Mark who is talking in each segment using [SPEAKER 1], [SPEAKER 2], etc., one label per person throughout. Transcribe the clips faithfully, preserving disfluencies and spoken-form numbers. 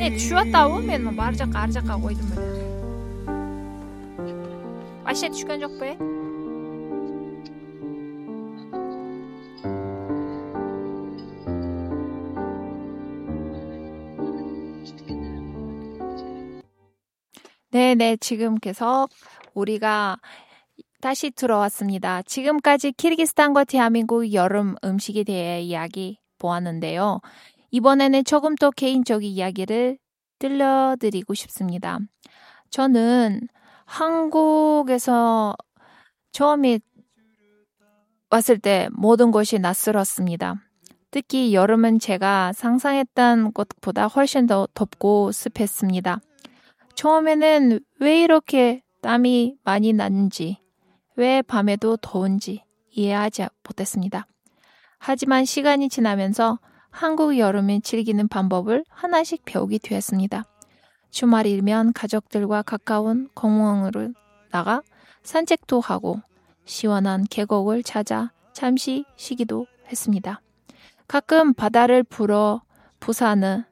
[SPEAKER 1] 네, 추웠다 오면 뭐 말자까 알자까 하고 이러면 아시아 주간 적배 네네, 지금 계속 우리가 다시 들어왔습니다. 지금까지 키르기스탄과 대한민국 여름 음식에 대해 이야기 보았는데요. 이번에는 조금 더 개인적인 이야기를 들려드리고 싶습니다. 저는 한국에서 처음에 왔을 때 모든 것이 낯설었습니다. 특히 여름은 제가 상상했던 것보다 훨씬 더 덥고 습했습니다. 처음에는 왜 이렇게 땀이 많이 나는지, 왜 밤에도 더운지 이해하지 못했습니다. 하지만 시간이 지나면서 한국 여름을 즐기는 방법을 하나씩 배우게 되었습니다. 주말이면 가족들과 가까운 공원으로 나가 산책도 하고 시원한 계곡을 찾아 잠시 쉬기도 했습니다. 가끔 바다를 보러 부산이나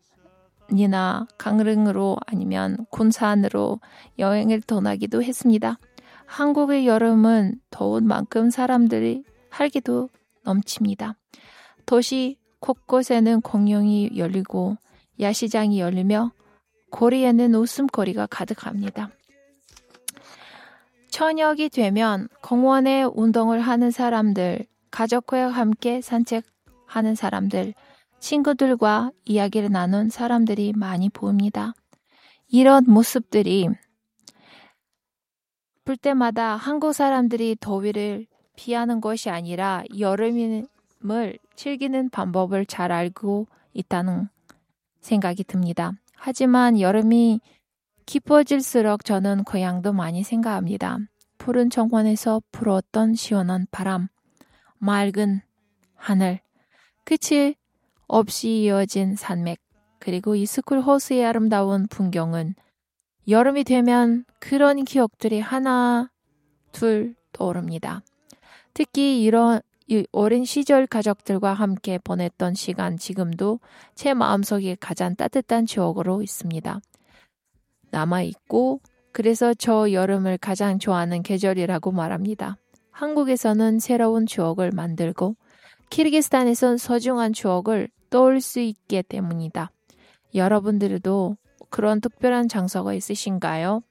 [SPEAKER 1] 강릉으로 아니면 군산으로 여행을 떠나기도 했습니다. 한국의 여름은 더운 만큼 사람들이 활기도 넘칩니다. 도시 곳곳에는 공연이 열리고 야시장이 열리며 거리에는 웃음거리가 가득합니다. 저녁이 되면 공원에 운동을 하는 사람들, 가족과 함께 산책하는 사람들, 친구들과 이야기를 나눈 사람들이 많이 보입니다. 이런 모습들이 볼 때마다 한국 사람들이 더위를 피하는 것이 아니라 여름을 즐기는 방법을 잘 알고 있다는 생각이 듭니다. 하지만 여름이 깊어질수록 저는 고향도 많이 생각합니다. 푸른 정원에서 불어왔던 시원한 바람, 맑은 하늘, 끝이 없이 이어진 산맥, 그리고 이스쿨 호수의 아름다운 풍경은 여름이 되면 그런 기억들이 하나, 둘 떠오릅니다. 특히 이런 어린 시절 가족들과 함께 보냈던 시간 지금도 제 마음속에 가장 따뜻한 추억으로 있습니다. 남아있고 그래서 저 여름을 가장 좋아하는 계절이라고 말합니다. 한국에서는 새로운 추억을 만들고 키르기스탄에선 소중한 추억을 떠올 수 있기 때문이다. 여러분들도 그런 특별한 장소가 있으신가요?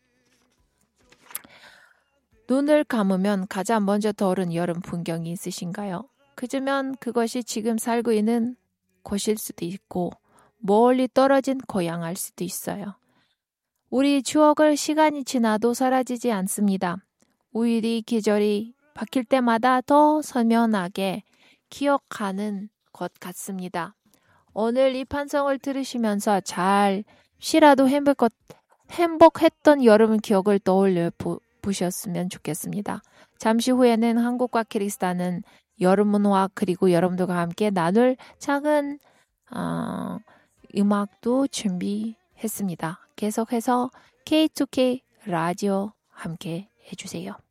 [SPEAKER 1] 눈을 감으면 가장 먼저 떠오른 여름 풍경이 있으신가요? 그저면 그것이 지금 살고 있는 곳일 수도 있고 멀리 떨어진 고향일 수도 있어요. 우리 추억을 시간이 지나도 사라지지 않습니다. 오히려 계절이 바뀔 때마다 더 선명하게 기억하는 것 같습니다. 오늘 이 판성을 들으시면서 잘 쉬라도 행복, 행복했던 여름 기억을 떠올려 보, 보셨으면 좋겠습니다. 잠시 후에는 한국과 키르기스탄은 여름 문화 그리고 여러분들과 함께 나눌 작은 어, 음악도 준비했습니다. 계속해서 케이 투 케이 라디오 함께 해주세요.